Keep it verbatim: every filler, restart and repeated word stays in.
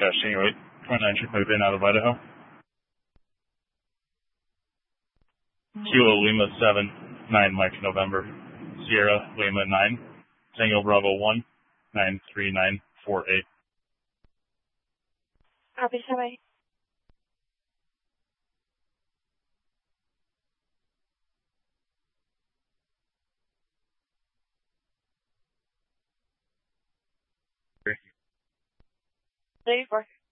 Cache eight twenty-nine should move in out of Idaho. Kilo Lima seven, nine Mike November, Sierra Lima nine, Tango Bravo one, nine three nine four eight. Copy, seven. thirty-four.